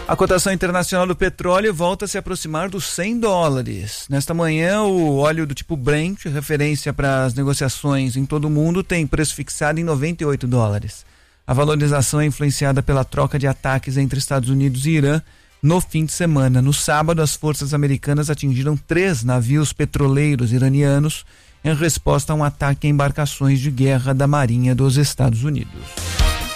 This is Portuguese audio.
A cotação internacional do petróleo volta a se aproximar dos $100. Nesta manhã, o óleo do tipo Brent, referência para as negociações em todo o mundo, tem preço fixado em $98. A valorização é influenciada pela troca de ataques entre Estados Unidos e Irã no fim de semana. No sábado, as forças americanas atingiram 3 navios petroleiros iranianos em resposta a um ataque a embarcações de guerra da Marinha dos Estados Unidos.